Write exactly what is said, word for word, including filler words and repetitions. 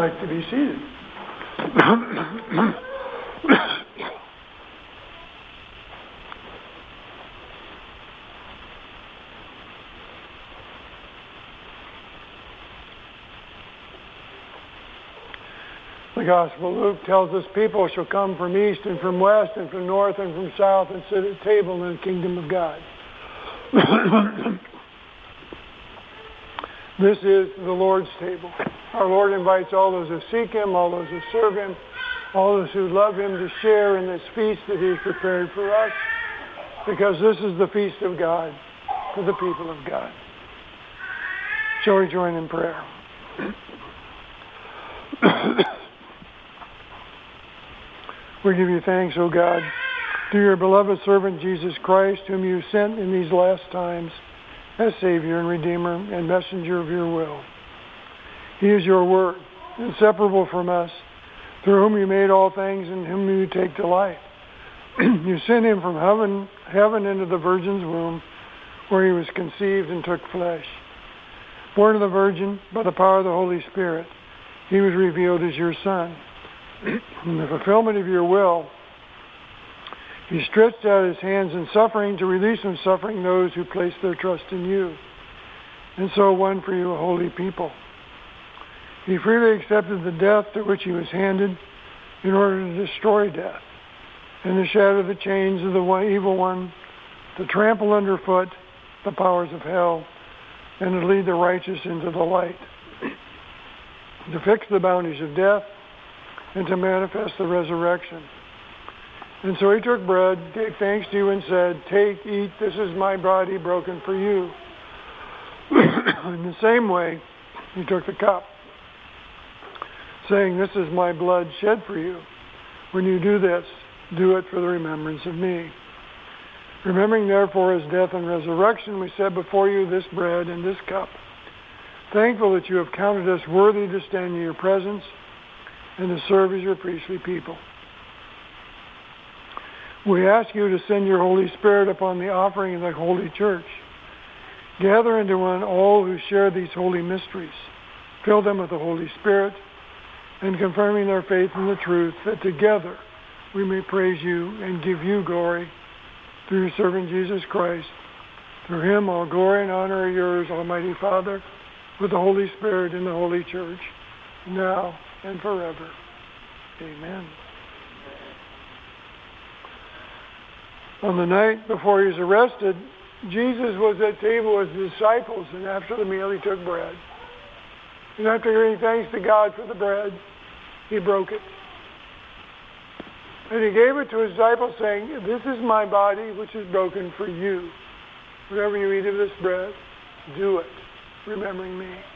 like to be seated. The Gospel of Luke tells us people shall come from east and from west and from north and from south and sit at table in the kingdom of God. This is the Lord's table. Our Lord invites all those who seek Him, all those who serve Him, all those who love Him to share in this feast that He has prepared for us, because this is the feast of God for the people of God. Shall we join in prayer? We give you thanks, O God, through your beloved servant Jesus Christ, whom you sent in these last times as Savior and Redeemer and messenger of your will. He is your word, inseparable from us, through whom you made all things and whom you take delight. You sent him from heaven, heaven into the Virgin's womb, where he was conceived and took flesh. Born of the Virgin, by the power of the Holy Spirit, he was revealed as your Son. In the fulfillment of your will, he stretched out his hands in suffering to release from suffering those who place their trust in you, and so won for you a holy people. He freely accepted the death to which he was handed in order to destroy death and to shatter the chains of the one, evil one, to trample underfoot the powers of hell, and to lead the righteous into the light, to fix the boundaries of death, and to manifest the resurrection. And so he took bread, gave thanks to you, and said, "Take, eat, this is my body broken for you." In the same way, he took the cup, saying, "This is my blood shed for you. When you do this, do it for the remembrance of me." Remembering therefore his death and resurrection, we set before you this bread and this cup, thankful that you have counted us worthy to stand in your presence and to serve as your priestly people. We ask you to send your Holy Spirit upon the offering of the Holy Church. Gather into one all who share these holy mysteries. Fill them with the Holy Spirit, and confirming their faith in the truth, that together we may praise you and give you glory through your servant Jesus Christ. Through him all glory and honor are yours, Almighty Father, with the Holy Spirit in the Holy Church, now and forever. Amen. On the night before he was arrested, Jesus was at table with his disciples, and after the meal he took bread. And after giving thanks to God for the bread, he broke it. And he gave it to his disciples, saying, "This is my body, which is broken for you. Whenever you eat of this bread, do it, remembering me."